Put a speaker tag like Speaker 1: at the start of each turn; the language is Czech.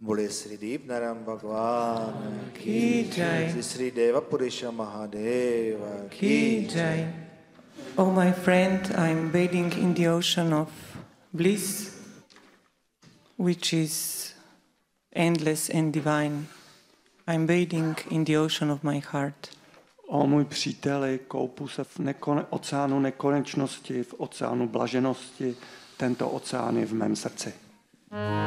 Speaker 1: Bole Sri Deepnaram Bhagwan
Speaker 2: Ki Jai.
Speaker 1: Sri Deva Purisha Mahadeva
Speaker 2: Ki Jai. Oh my friend, I'm wading in the ocean of bliss, which is endless and divine. I'm wading in the ocean of my heart.
Speaker 3: O můj příteli, koupu se v oceánu nekonečnosti, v oceánu blaženosti. Tento oceán je v mém srdci.